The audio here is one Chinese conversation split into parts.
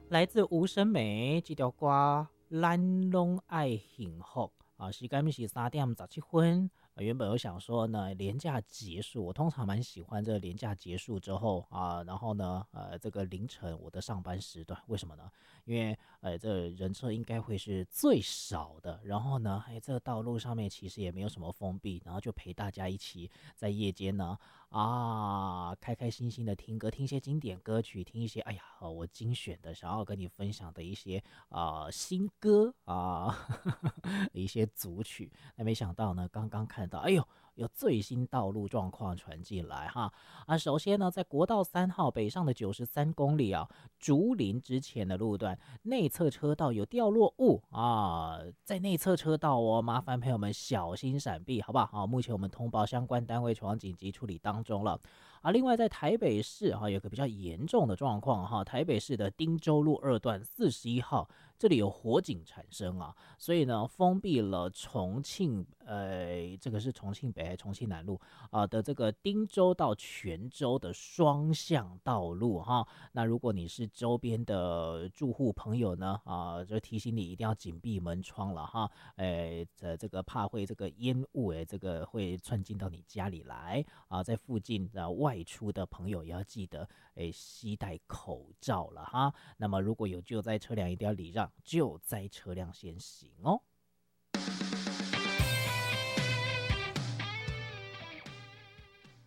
来自吴审美这条歌《咱拢爱幸福》啊，时间是3:17。原本我想说呢，连假结束，我通常蛮喜欢这个连假结束之后啊，然后呢，这个凌晨我的上班时段，为什么呢？因为这人车应该会是最少的，然后呢，这个道路上面其实也没有什么封闭，然后就陪大家一起在夜间呢开开心心的听歌，听一些经典歌曲，听一些我精选的想要跟你分享的一些新歌一些组曲。那没想到呢，刚刚看到，哎呦，有最新道路状况传进来哈首先呢，在国道3号北上的93公里竹林之前的路段内侧车道有掉落物在内侧车道麻烦朋友们小心闪避，好不好？目前我们通报相关单位前往紧急处理当中了。另外在台北市有个比较严重的状况台北市的汀州路2段41号这里有火警产生所以呢封闭了重庆这个是重庆北还是重庆南路的这个汀州到泉州的双向道路那如果你是周边的住户朋友呢就提醒你一定要紧闭门窗了这个怕会这个烟雾这个会窜进到你家里来在附近外出的朋友也要记得携带口罩了哈。那么如果有救灾车辆，一定要礼让救灾车辆先行哦。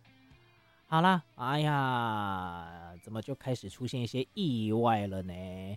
好啦，哎呀，怎么就开始出现一些意外了呢？